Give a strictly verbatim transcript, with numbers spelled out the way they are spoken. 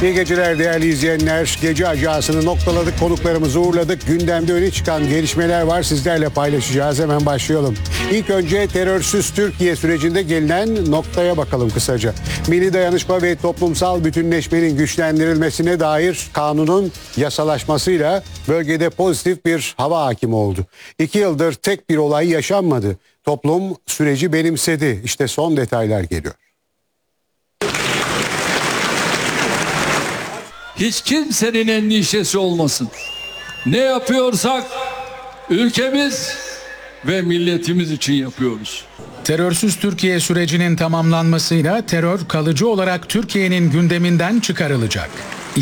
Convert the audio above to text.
İyi geceler değerli izleyenler. Gece Ajansı'nı noktaladık, konuklarımızı uğurladık. Gündemde öne çıkan gelişmeler var, sizlerle paylaşacağız. Hemen başlayalım. İlk önce terörsüz Türkiye sürecinde gelinen noktaya bakalım kısaca. Milli dayanışma ve toplumsal bütünleşmenin güçlendirilmesine dair kanunun yasalaşmasıyla bölgede pozitif bir hava hakimi oldu. İki yıldır tek bir olay yaşanmadı. Toplum süreci benimsedi. İşte son detaylar geliyor. Hiç kimsenin endişesi olmasın. Ne yapıyorsak ülkemiz ve milletimiz için yapıyoruz. Terörsüz Türkiye sürecinin tamamlanmasıyla terör kalıcı olarak Türkiye'nin gündeminden çıkarılacak.